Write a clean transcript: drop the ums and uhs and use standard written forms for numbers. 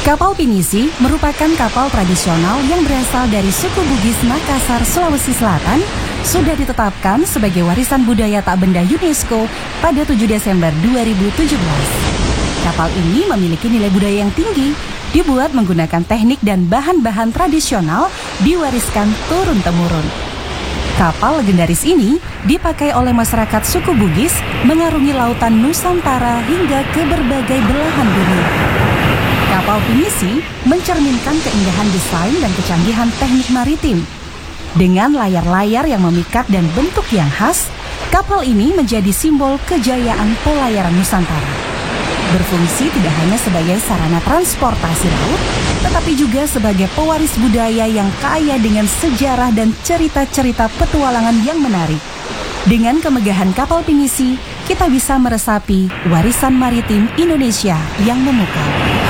Kapal Pinisi merupakan kapal tradisional yang berasal dari suku Bugis Makassar, Sulawesi Selatan, sudah ditetapkan sebagai warisan budaya tak benda UNESCO pada 7 Desember 2017. Kapal ini memiliki nilai budaya yang tinggi, dibuat menggunakan teknik dan bahan-bahan tradisional diwariskan turun-temurun. Kapal legendaris ini dipakai oleh masyarakat suku Bugis mengarungi lautan Nusantara hingga ke berbagai belahan dunia. Kapal Pinisi mencerminkan keindahan desain dan kecanggihan teknik maritim. Dengan layar-layar yang memikat dan bentuk yang khas, kapal ini menjadi simbol kejayaan pelayaran Nusantara. Berfungsi tidak hanya sebagai sarana transportasi laut, tetapi juga sebagai pewaris budaya yang kaya dengan sejarah dan cerita-cerita petualangan yang menarik. Dengan kemegahan kapal Pinisi, kita bisa meresapi warisan maritim Indonesia yang memukau.